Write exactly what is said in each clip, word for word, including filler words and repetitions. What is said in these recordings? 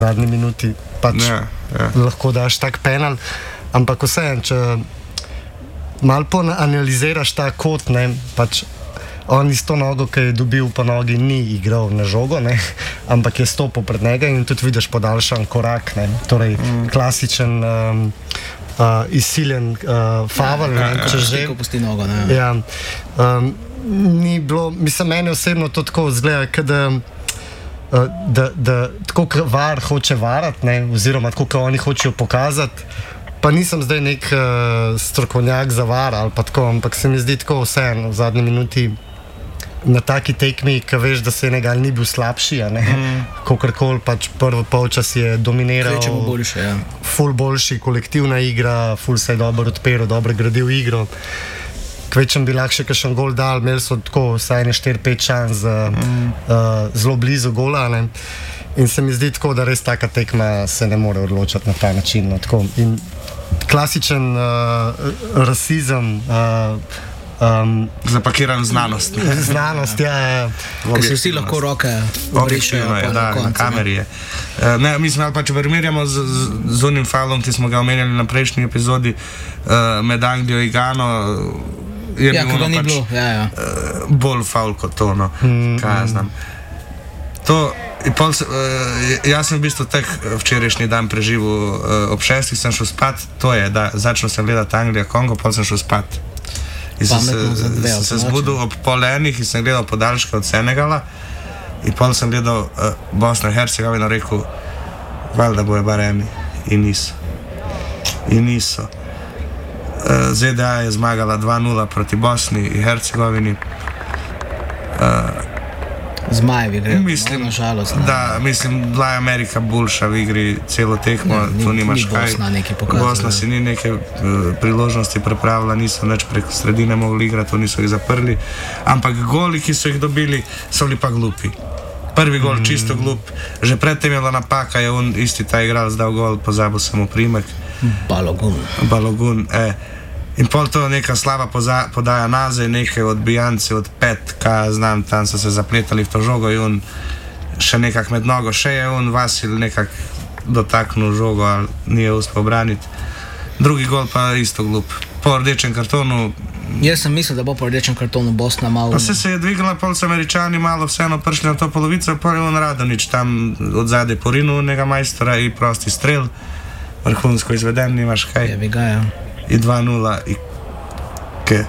v zadnji minuti pač ja, ja. lahko daš tak penal, ampak vseeno, če malo poanaliziraš ta kot, ne, pač on iz to nogo, ki je dobil po nogi, ni igral na žogo, ne, ampak je stopil pred njega in tudi vidiš podaljšan korak, ne, torej mm. klasičen um, uh, izsiljen uh, favel, ja, ne, če že. Pusti nogo, ne. Ja, um, ni bilo, mislim, meni osebno to tako izgleda, kada Da, da tako kot var hoče varati, ne, oziroma tako kot oni hočejo pokazati, pa nisem zdaj nek uh, strokovnjak za var ali pa tako, ampak se mi zdi tako vseeno v zadnji minuti na taki tekmi, ki veš, da se enega ni bil slabši, a ne, mm. kakorkoli pač prvi polčas je dominiral, boljše, ja. Ful boljši, kolektivna igra, ful se je dobro odperal, dobro gradil igro. Kvečem bi lahko še kakšen gol dal, imeli so tako vsaj ne štiri pet šans uh, mm. uh, zelo blizu gola, ne? In se mi zdi tako, da res taka tekma se ne more odločati na ta način. No, tako. In klasičen uh, rasizem, uh, um, zapakiran znanost. Znanost, ja. ja. Ker si vsi lahko roke obrišajo. Ja, da, na kameri je. Uh, ne, mislim, ali pa če primerjamo z, z, z unim falom, ki smo ga omenjali na prejšnji epizodi uh, med Anglijo in Gano, je ja, bilo pač, ja, ja. uh, bolj faul kot to, no, mm, kaj jaz znam. To, pol, uh, jaz sem v bistvu tek včerajšnji dan preživel, uh, ob šestih sem šel spat, to je, da začel sem gledati Anglija, Kongo, pol sem šel spat. In sem se, sem se zbudil ob pol enih in sem gledal podaljške od Senegala in pol sem gledal uh, Bosno in Hercegovino, rekel, valjda bojo bar eni, in niso. In niso. Z D A je zmagala dva nula proti Bosni in Hercegovini. Uh, Zmajevi gre, mislim, na žalost. Da, mislim, bila je Amerika boljša v igri celo tekmo, ne, tu nimaš ni kaj. Bosna nekaj pokazala. Bosna si ni neke uh, priložnosti prepravila, niso več preko sredine mogli igrati, to niso jih zaprli. Ampak goli, ki so jih dobili, so bili pa glupi. Prvi gol mm. čisto glup. Že predtem je bila napaka, je on isti ta igralec dal gol, pozabil sem mu primek. Balogun. Balogun, e. In pol to neka slaba poza, podaja nazaj, neke odbijance od pet, kaj znam, tam so se zapletali v to žogo in on še nekak med nogo, še je on Vasil nekak dotaknul žogo, ali nije uspel braniti. Drugi gol pa isto glup. Po rdečem kartonu. Jaz sem mislil, da bo po rdečem kartonu Bosna malo... Pa se se je dvigala, pol so Američani malo vseeno prišli na to polovico, pol je on Radonič tam od zadaj porinu nekega majstora in prosti strel. Vrhunsko izveden, nimaš kaj. Je bi ga, ja. I dva nula, i ke?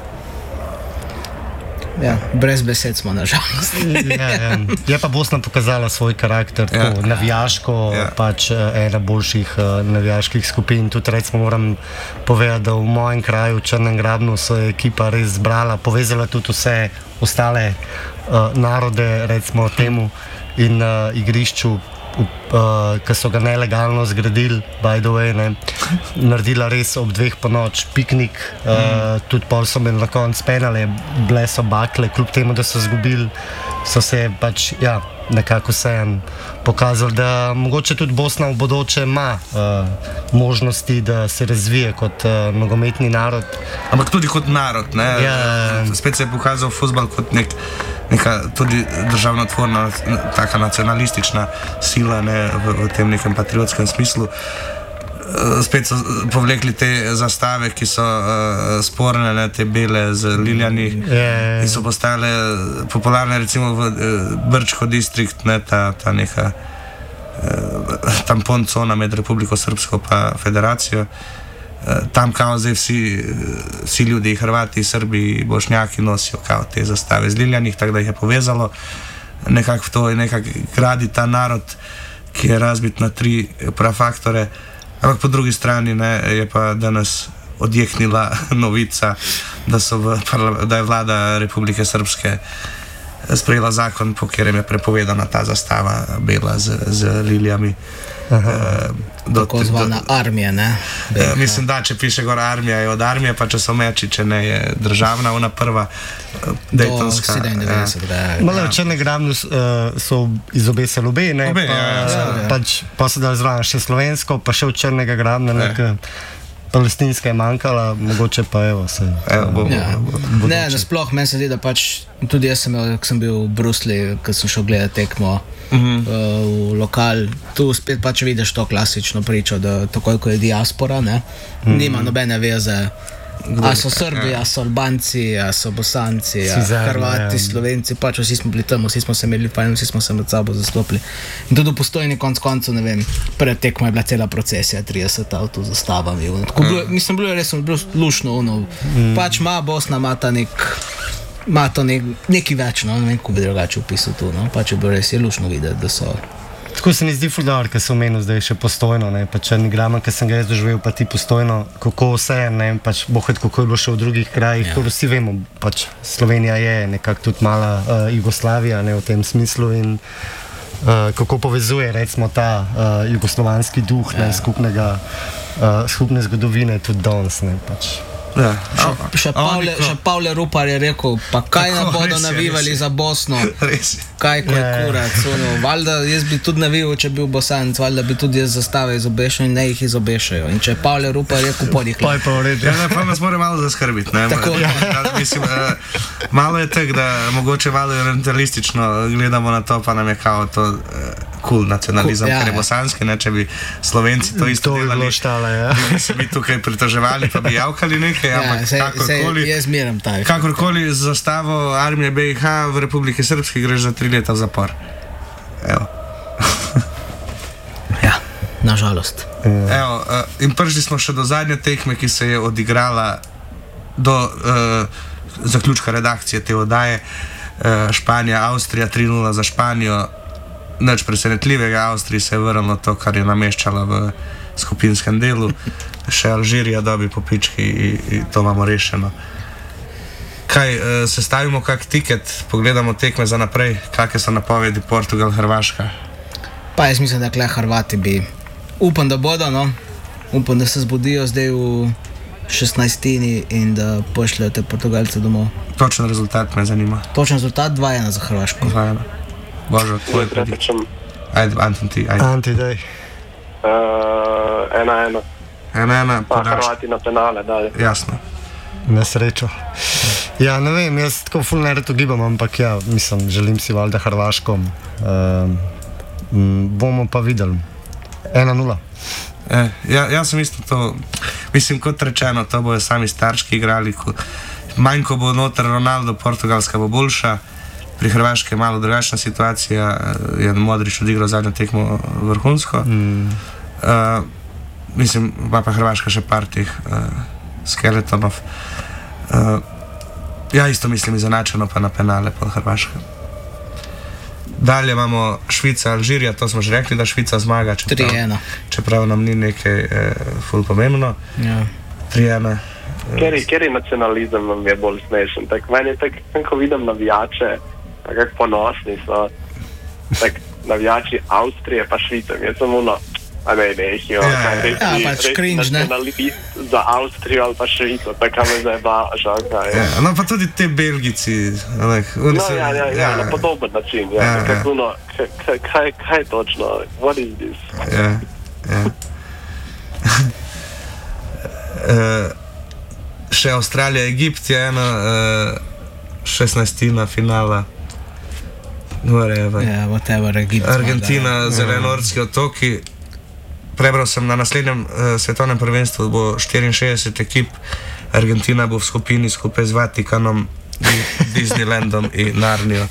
Ja, brez besed smo, nažalost. ja, ja. Je pa Bosna pokazala svoj karakter, ja. tako navijaško, ja. pač ena boljših uh, navijaških skupin. Tudi recimo moram povedati, da v mojem kraju, v Črnem Grabnu, so je ekipa res zbrala, povezala tudi vse ostale uh, narode, recimo temu, in uh, igrišču, Uh, ki so ga nelegalno zgradili, by the way, ne, naredila res ob dveh po noč piknik, uh, mm. tudi pol so imeli na koncu penale, bile so bakle, kljub temu, da so zgubili, so se pač, ja, nekako vseeno pokazali, da mogoče tudi Bosna v bodoče ima uh, možnosti, da se razvije kot uh, nogometni narod. Ampak tudi kot narod, ne? Ja. Spet se je pokazal fuzbal kot nek neka tudi državnotvorna, taka nacionalistična sila, ne, v, v tem nekem patriotskem smislu. Spet so povlekli te zastave, ki so uh, sporne, ne, te bele z liljani, yeah. in so postale popularne, recimo v uh, Brčko distrikt, ne, ta, ta neka uh, tampon cona med Republiko Srpsko pa Federacijo. Tam kao zdaj vsi, vsi ljudi, Hrvati, Srbi, Bošnjaki nosijo kao te zastave z liljanih, tako da jih je povezalo nekako v to in nekako gradi ta narod, ki je razbit na tri prafaktore. Ampak po drugi strani, ne, je pa danes odjeknila novica, da, so v, da je vlada Republike Srpske sprejela zakon, po katerem je prepovedana ta zastava bela z, z liljami. Tako zvana armija, ne? E, mislim, da če piše gor armija, je od armije, pa če so meči, če ne je državna, ona prva dejtonska. Do sedemindevetdeset, ja. Malo v Črnem Grabnu uh, so izobesili obe, ne? Obe, pa, ja, ja. Pač, pa so dali zraven še slovensko, pa še v Črnega Grabna, nek palestinska je manjkala, mogoče pa evo se. Evo, bo, Ja. bo, bo. Ne, nasploh meni se zdi, da pač tudi jaz sem, imel, ko sem bil v Bruslju, ko sem šel gledati tekmo uh-huh. uh, v lokal, tu spet pač vidiš to klasično pričo, da takoj, ko je diaspora, ne, uh-huh. nima nobene veze. A so Srbi, a so Albanci, a so Bosanci, a Hrvati, Slovenci, pač vsi smo bili tam, vsi smo se imeli fajn, vsi smo se med sabo zastopili. In tudi v Postojni konc koncu, ne vem, pred tekmo je bila cela procesija, trideset avtov z zastavami. Bilo, mislim, bilo je res bilo lušno, ono. Mm. Pač ima Bosna, ima ta nek, ima to nek, neki več, no, ne vem, kako bi drugače opisal tu, no, pač je bilo res je lušno videti, da so. Tako se mi zdi fudar, ker sem omenil zdaj še Postojno, ne, pač Črni Graben, ker sem ga jaz doživel, pa ti Postojno, kako vse je, ne, pač bohet, kako je bilo še v drugih krajih, ja. Ker vsi vemo, pač Slovenija je nekako tudi mala uh, Jugoslavija, ne, v tem smislu in uh, kako povezuje, recimo, ta uh, jugoslovanski duh, ja. Ne, skupnega, uh, skupne zgodovine tudi danes, ne, pač. Ja. Še, še, Pavle, še Pavle Rupar je rekel, pa kaj nam bodo navivali za Bosno, kaj ko je kurac, ono, valjda jaz bi tudi navijal, če bi bil Bosanec, valjda bi tudi jaz zastave izobešal in ne jih izobešajo. In če je Pavle Rupar rekel, podih le. Ja, ne, pa nas mora malo zaskrbiti, ne? Tako, ja. Mislim, uh, malo je tak, da mogoče malo orientalistično gledamo na to, pa nam je kao to uh, cool nacionalizem, cool, ja, ker je bosanski, ne, če bi Slovenci to isto to delali, štala, ja. bi se mi tukaj pritoževali, pa bi javkali nekaj, ja, ampak se, kakorkoli, se jaz meram taj. Kakorkoli z zastavo armije B I H v Republiki Srpski greš za tri leta v zapor. Evo. Ja, nažalost. Evo, uh, in prišli smo še do zadnje tekme, ki se je odigrala do uh, zaključka redakcije te oddaje. Uh, Španija, Avstrija, tri nula za Španijo. Nič presenetljivega, Avstriji se je vrnilo to, kar je nameščala v skupinskem delu. Še Alžirija dobi po pički in to imamo rešeno. Kaj, uh, sestavimo kak tiket, pogledamo tekme za naprej, kakve so napovedi Portugal, Hrvaška? Pa jaz mislim, da kle Hrvati bi, upam, da bodo, no, upam, da se zbudijo zdaj v šestnajstini in da pošljajo te Portugalce domov. Točen rezultat me zanima. Točen rezultat dva ena za Hrvaško. dva ena. Božo, tvoj predik. Ajde, Anton ti, ajde. Anti, daj. Uh, ena ena. Ena ena, pa podaš. Hrvati na penale, da. Jasno. Na srečo. Ja, ne vem, jaz tako ful nerad ugibam, ampak ja, mislim, želim si valjda Hrvaško. Um, bomo pa videli. ena nula. E, ja, jaz sem isto to, mislim, kot rečeno, to bojo sami starčki igrali, ko, manj ko bo noter Ronaldo, Portugalska bo boljša, pri Hrvaški je malo drugačna situacija, je Modrić odigral zadnjo tekmo vrhunsko. Mm. Uh, mislim, ima pa Hrvaška še par tih uh, skeletonov. Uh, ja, isto mislim izenačeno pa na penale pod Hrvaška. Dalje imamo Švica, Alžirija, to smo že rekli, da Švica zmaga, čeprav, tri ena. Čeprav nam ni nekaj eh, ful pomembno. Ja. tri ena. Kjer je nacionalizem vam je bolj smešen? Tak, meni je tako, ko vidim navijače, kako ponosni so, tak, navijači Avstrije pa Švice. Jaz sem uno, a ne, ne, jo, ja, kaj res, ja, pač cringe, ne? Nacionalist za Avstrijo ali pa Švico, tako me zdaj baš, kaj. Ja, no pa tudi te Belgici, nek, No, se, ja, ja, ja, na podoben način, ja, Ja, kako ja. uno, kaj, kaj, kaj točno, what is this? Ja, ja. uh, še Avstralija, Egipt je ena uh, šestnajstina finala. Whatever. Ja, whatever, Egipt. Argentina, Zelenortski otoki. Prebral sem, na naslednjem uh, svetovnem prvenstvu bo štiriinšestdeset ekip. Argentina bo v skupini skupaj z Vatikanom, Disneylandom in Narnijo.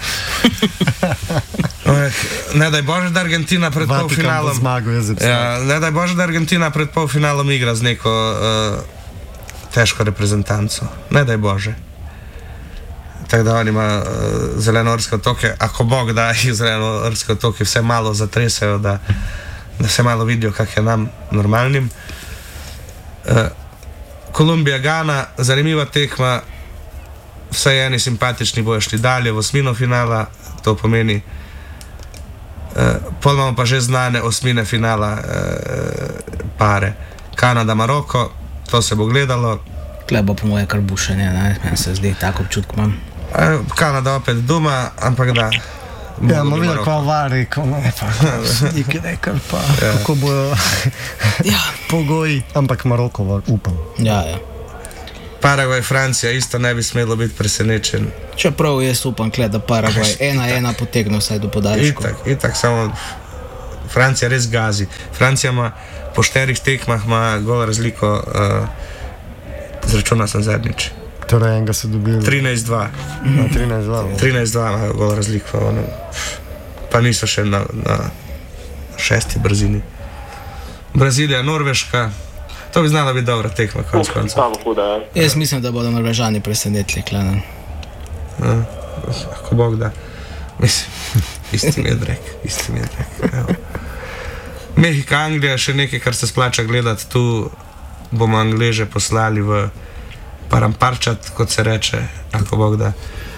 Ne daj Bože, da Argentina pred Vatikan polfinalom zmago, ja, ne daj Bože, da Argentina pred polfinalom igra z neko uh, težko reprezentanco. Ne daj Bože. Tako da oni ima uh, Zelenortske otoke, ako Bog da jih Zelenortske otoke vse malo zatresajo, da, da se malo vidijo, kak je nam normalnim. Uh, Kolumbija, Gana, zanimiva tekma, vse eni simpatični bojo šli dalje v osmino finala, to pomeni, uh, pol imamo pa že znane osmine finala uh, pare. Kanada, Maroko, to se bo gledalo. Tle bo po moje kar bušenje, ne, meni se zdi, tako občutko imam. Uh, Kanada opet doma, ampak da, Ja, ima videl, kako vari, kako ne, pa nekaj nekaj, pa ja. Kako bojo ja. Pogoji, ampak Maroko, upam. Ja, ja. Paragvaj, Francija, isto ne bi smelo biti presenečen. Čeprav jaz upam, da Paragvaj ena ena potegne vsaj do podaljška. Itak, itak, samo Francija res gazi. Francija ima po šterih tekmah ima gol razliko, uh, zračunal sem zadnjič. Torej enega so dobili. trinajst dva. No, trinajst dva. trinajst dva ima gol razliko. Ono. Pa niso še na, na šesti brzini. Brazilija, Norveška. To bi znala biti dobra tekma, konc koncev. Jaz mislim, da bodo Norvežani presenetili, klene. Ja, ako Bog da. Mislim, isti mi je drek, isti mi je drek. Evo. Mehika, Anglija, še nekaj, kar se splača gledati. Tu bomo Angleže poslali v Paramparčat, kot se reče, ako Bog da.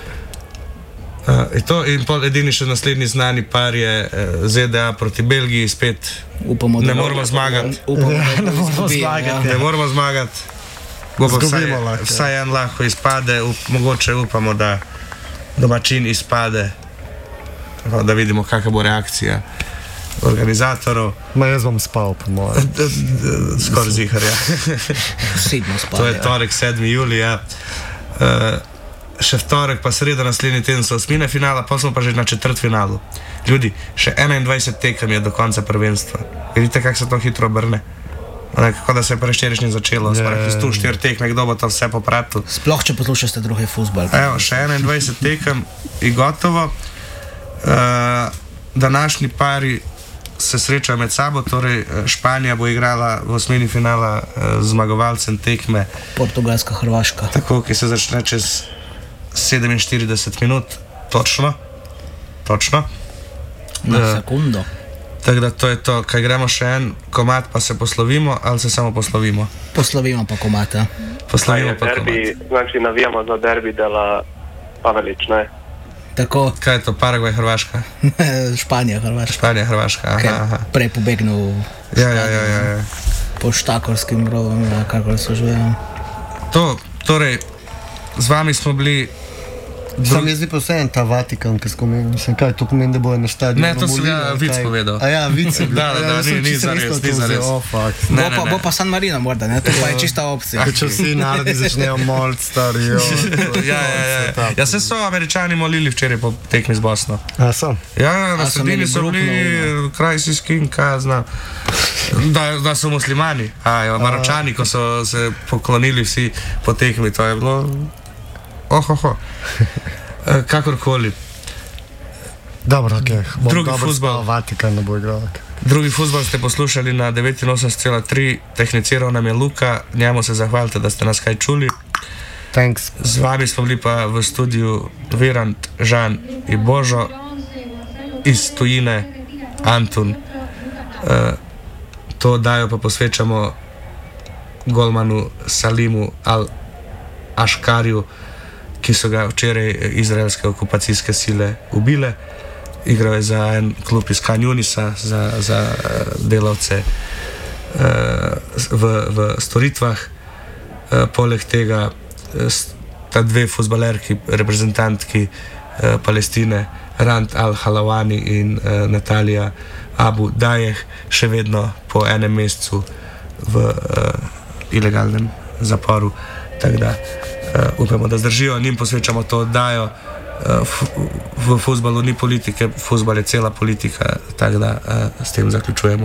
Uh, in to, in pol edini še naslednji znani par je uh, Z D A proti Belgiji, spet upamo, ne moramo zmagati. Upamo, da ne moramo zmagati. Ja. Ne moramo zmagati. Bo pa vsaj, vsaj en lahko izpade, up, mogoče upamo, da domačin izpade, da vidimo, kakva bo reakcija organizatorov. Ma jaz bom spal, po mojem. Skoraj zihar, ja. Sidno spal, to je torek, sedmi julij, ja. Uh, še vtorek, pa sreda, naslednji teden so osmine finala, pa smo pa že na četrtfinalu. Ljudi, še enaindvajset tekem je do konca prvenstva. Vidite, kako se to hitro obrne? Kako da se je prešterišnje začelo, yeah. Tu štiri tekme, kdo bo to vse popratil. Sploh, če poslušate drugi fuzbal. Evo, še enaindvajset tekem in gotovo. Uh, današnji pari se srečajo med sabo, torej Španija bo igrala v osmini finala uh, z zmagovalcem tekme Portugalska, Hrvaška. Tako, ki se začne čez sedeminštirideset minut, točno, točno. Na uh, sekundo. Tako da to je to, kaj gremo še en komat, pa se poslovimo, ali se samo poslovimo? Poslovimo pa komata. Poslovimo pa derbi, komat. Znači navijamo za derbi dela Pavelić, ne? Tako. Kaj je to, Paragvaj, Hrvaška? Španija, Hrvaška. Španija, Hrvaška, aha, aha. Prej pobegnil ja, ja, ja, ja, ja. po štakorskim rovom, ja, kako so živeli. To, torej, z vami smo bili... Sam je zdaj pa vse en ta Vatikan, ki skomen, mislim, kaj to pomeni, da bojo na stadionu. Ne, to sem ja vic povedal. A ja, vic je bil. Da, da, da, ni, ni zares, ni zares. Oh, fuck. Bo pa, bo pa San Marino morda, ne, to pa je čista opcija. Če vsi narodi začnejo molt, stari, jo. Ja, ja, ja. Ja, se so Američani molili včeraj po tekmi z Bosno. A so? Ja, na sredini so bili Crisis King, kaj znam. Da, da so muslimani, a, jo, Maročani, ko so se poklonili vsi po tekmi, to je bilo... Ohoho. Uh, kakorkoli. Dobro, ok. Bom drugi fuzbal. Vatikan ne bo igral. Drugi fuzbal ste poslušali na devetinosemdeset cela tri, tehniciral nam je Luka, njemu se zahvalite, da ste nas kaj čuli. Thanks. Z vami smo bili pa v studiu Virant, Žan in Božo, iz tujine Antun. Uh, to dajo pa posvečamo golmanu Salimu Al-Aškarju, ki so ga včeraj izraelske okupacijske sile ubile. Igral je za en klub iz Khan Yunisa, za, za delavce uh, v, v storitvah. Uh, poleg tega sta dve fuzbalerki, reprezentantki uh, Palestine, Rand Al-Halawani in uh, Natalija Abu Dajeh, še vedno po enem mesecu v uh, ilegalnem zaporu. Tako da Uh, upamo, da zdržijo, njim posvečamo to oddajo. Uh, v fuzbalu ni politike, fuzbal je cela politika, tako da uh, s tem zaključujemo.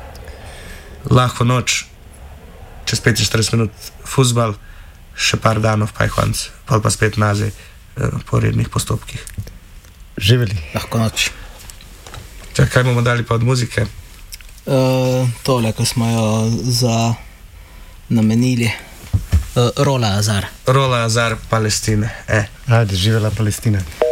Lahko noč, čez petinštirideset minut fuzbal, še par danov pa je konc, pa pa spet nazaj uh, po rednih postopkih. Živeli. Lahko noč. Čak, kaj bomo dali pa od muzike? Uh, tole, ko smo jo za namenili. Uh, Rola Azar. Rola Azar, Palestine. Eh. Ajde, živela Palestina.